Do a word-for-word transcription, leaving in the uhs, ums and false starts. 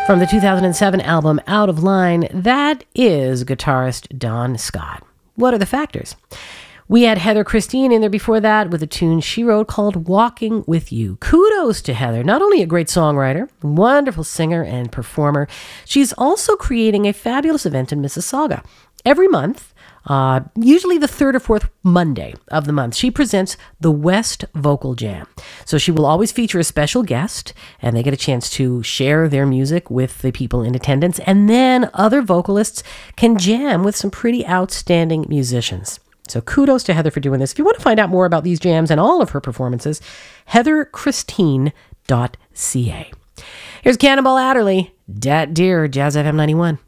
From the two thousand seven album Out of Line, that is guitarist Don Scott. What are the factors? We had Heather Christine in there before that with a tune she wrote called Walking With You. Kudos to Heather, not only a great songwriter, wonderful singer and performer, she's also creating a fabulous event in Mississauga. Every month, uh, usually the third or fourth Monday of the month, she presents the West Vocal Jam. So she will always feature a special guest, and they get a chance to share their music with the people in attendance, and then other vocalists can jam with some pretty outstanding musicians. So kudos to Heather for doing this. If you want to find out more about these jams and all of her performances, heather christine dot c a. Here's Cannonball Adderley, Dat Deer, Jazz F M ninety-one.